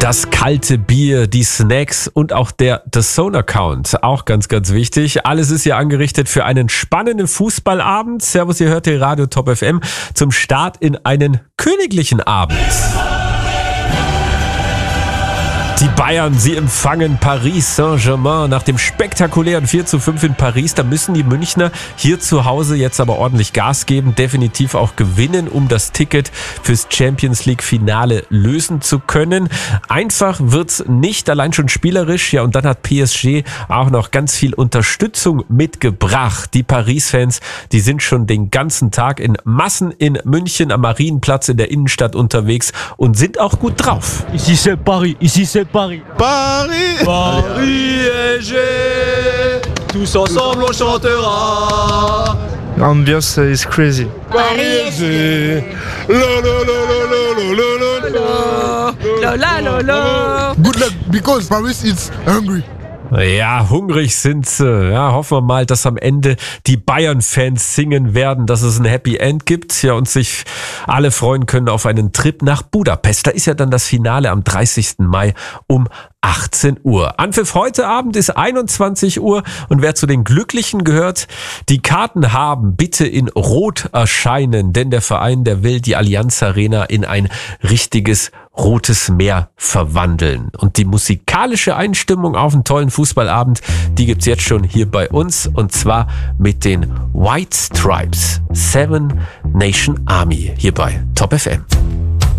Das kalte Bier, die Snacks und auch der The Zone-Account. Auch ganz, ganz wichtig. Alles ist hier angerichtet für einen spannenden Fußballabend. Servus, ihr hört hier Radio Top FM zum Start in einen königlichen Abend. Die Bayern, sie empfangen Paris Saint-Germain nach dem spektakulären 4:5 in Paris. Da müssen die Münchner hier zu Hause jetzt aber ordentlich Gas geben, definitiv auch gewinnen, um das Ticket fürs Champions-League-Finale lösen zu können. Einfach wird's nicht, allein schon spielerisch. Ja, und dann hat PSG auch noch ganz viel Unterstützung mitgebracht. Die Paris-Fans, die sind schon den ganzen Tag in Massen in München am Marienplatz in der Innenstadt unterwegs und sind auch gut drauf. Ici c'est Paris, ici c'est Paris. Paris, Paris SG, tous ensemble on chantera. L'ambiance is crazy. Paris SG, la. Good luck because Paris is hungry. Ja, hungrig sind sie. Ja, hoffen wir mal, dass am Ende die Bayern-Fans singen werden, dass es ein Happy End gibt, ja, und sich alle freuen können auf einen Trip nach Budapest. Da ist ja dann das Finale am 30. Mai um 18 Uhr. Anpfiff heute Abend ist 21 Uhr und wer zu den Glücklichen gehört, die Karten haben, bitte in Rot erscheinen, denn der Verein, der will die Allianz Arena in ein richtiges Rotes Meer verwandeln. Und die musikalische Einstimmung auf einen tollen Fußballabend, die gibt's jetzt schon hier bei uns, und zwar mit den White Stripes, Seven Nation Army, hier bei Top FM.